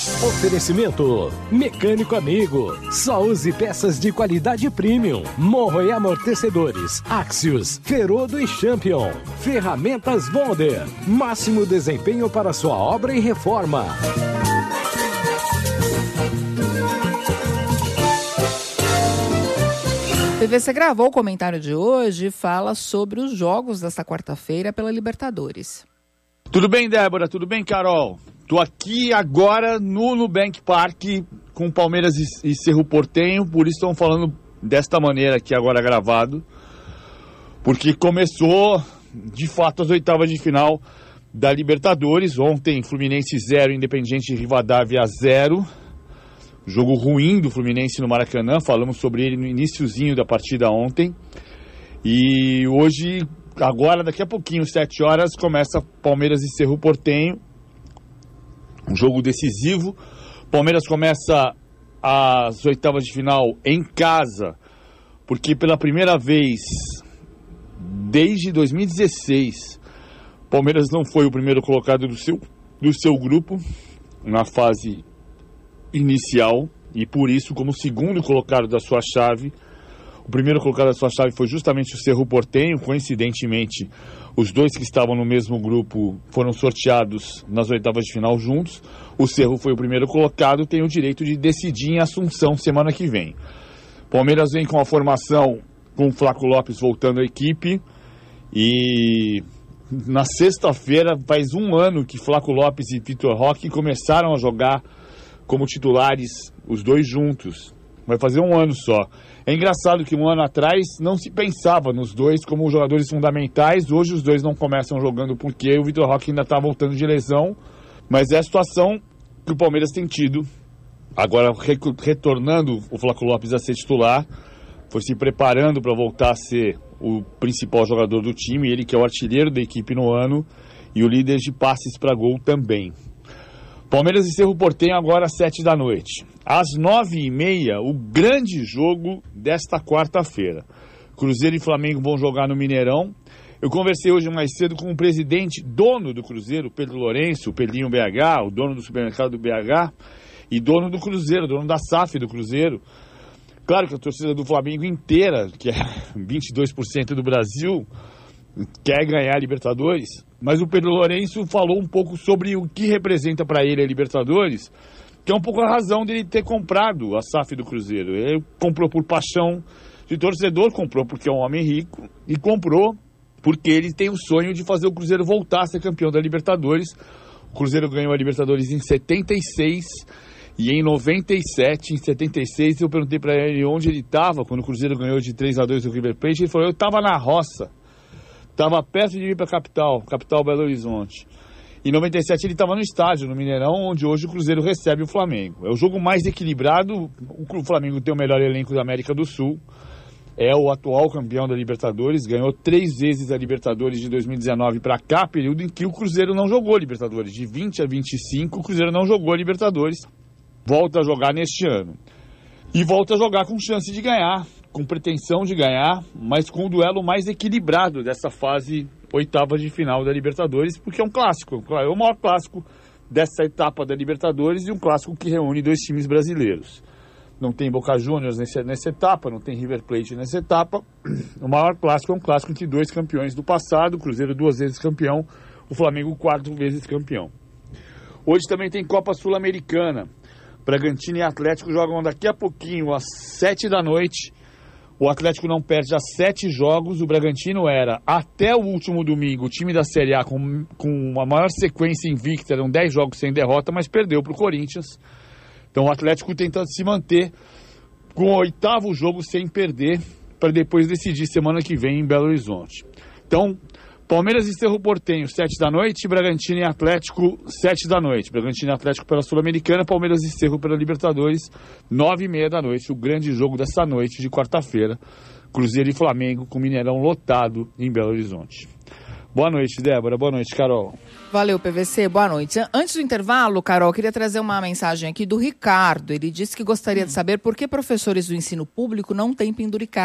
Oferecimento Mecânico Amigo. Só use peças de qualidade premium. Morro e amortecedores Axios, Ferodo e Champion. Ferramentas Bonder. Máximo desempenho para sua obra e reforma. PVC gravou o comentário de hoje e fala sobre os jogos desta quarta-feira pela Libertadores. Tudo bem, Débora? Tudo bem, Carol? Tô aqui agora no Nubank Park com Palmeiras e Cerro Porteño, por isso estamos falando desta maneira aqui agora gravado, porque começou de fato as oitavas de final da Libertadores. Ontem Fluminense 0, Independiente Rivadavia 0, jogo ruim do Fluminense no Maracanã, falamos sobre ele no iniciozinho da partida ontem, e hoje, agora daqui a pouquinho, 7 horas, começa Palmeiras e Cerro Porteño, um jogo decisivo. Palmeiras começa as oitavas de final em casa, porque pela primeira vez desde 2016, Palmeiras não foi o primeiro colocado do seu grupo na fase inicial, e por isso, como segundo colocado da sua chave, o primeiro colocado da sua chave foi justamente o Cerro Porteño. Coincidentemente, os dois que estavam no mesmo grupo foram sorteados nas oitavas de final juntos. O Cerro foi o primeiro colocado, tem o direito de decidir em Assunção semana que vem. Palmeiras vem com a formação com o Flaco Lopes voltando à equipe, e na sexta-feira faz um ano que Flaco Lopes e Vitor Roque começaram a jogar como titulares, os dois juntos. Vai fazer um ano só. É engraçado que um ano atrás não se pensava nos dois como jogadores fundamentais. Hoje os dois não começam jogando porque o Vitor Roque ainda está voltando de lesão. Mas é a situação que o Palmeiras tem tido. Agora retornando o Flaco Lopes a ser titular, foi se preparando para voltar a ser o principal jogador do time. Ele que é o artilheiro da equipe no ano e o líder de passes para gol também. Palmeiras e Cerro Porteño agora às 7 da noite. Às 9h30, o grande jogo desta quarta-feira. Cruzeiro e Flamengo vão jogar no Mineirão. Eu conversei hoje mais cedo com o presidente, dono do Cruzeiro, Pedro Lourenço, o Pedrinho BH, o dono do supermercado do BH, e dono do Cruzeiro, dono da SAF do Cruzeiro. Claro que a torcida do Flamengo inteira, que é 22% do Brasil, quer ganhar a Libertadores, mas o Pedro Lourenço falou um pouco sobre o que representa para ele a Libertadores, que é um pouco a razão dele ter comprado a SAF do Cruzeiro. Ele comprou por paixão de torcedor, comprou porque é um homem rico, e comprou porque ele tem o sonho de fazer o Cruzeiro voltar a ser campeão da Libertadores. O Cruzeiro ganhou a Libertadores em 76 e em 97, em 76, eu perguntei para ele onde ele estava quando o Cruzeiro ganhou de 3-2 do River Plate. Ele falou: eu estava na roça. Estava perto de ir para a capital Belo Horizonte. Em 97 ele estava no estádio, no Mineirão, onde hoje o Cruzeiro recebe o Flamengo. É o jogo mais equilibrado. O Flamengo tem o melhor elenco da América do Sul. É o atual campeão da Libertadores. Ganhou 3 vezes a Libertadores de 2019 para cá, período em que o Cruzeiro não jogou a Libertadores. De 20 a 25, o Cruzeiro não jogou a Libertadores. Volta a jogar neste ano. E volta a jogar com chance de ganhar, com pretensão de ganhar, mas com o duelo mais equilibrado dessa fase oitava de final da Libertadores, porque é um clássico, é o maior clássico dessa etapa da Libertadores e um clássico que reúne dois times brasileiros. Não tem Boca Juniors nessa etapa, não tem River Plate nessa etapa. O maior clássico é um clássico entre dois campeões do passado, o Cruzeiro 2 vezes campeão, o Flamengo 4 vezes campeão. Hoje também tem Copa Sul-Americana. Bragantino e Atlético jogam daqui a pouquinho, às 7 da noite. O Atlético não perde há 7 jogos. O Bragantino era, até o último domingo, o time da Série A com a maior sequência invicta, eram 10 jogos sem derrota, mas perdeu para o Corinthians. Então o Atlético tenta se manter com o 8º jogo sem perder, para depois decidir semana que vem em Belo Horizonte. Então, Palmeiras e Cerro Porteño, 7 da noite, Bragantino e Atlético, 7 da noite. Bragantino e Atlético pela Sul-Americana, Palmeiras e Cerro pela Libertadores, 9h30 da noite, o grande jogo dessa noite de quarta-feira. Cruzeiro e Flamengo com Mineirão lotado em Belo Horizonte. Boa noite, Débora. Boa noite, Carol. Valeu, PVC. Boa noite. Antes do intervalo, Carol, queria trazer uma mensagem aqui do Ricardo. Ele disse que gostaria de saber por que professores do ensino público não têm penduricalho.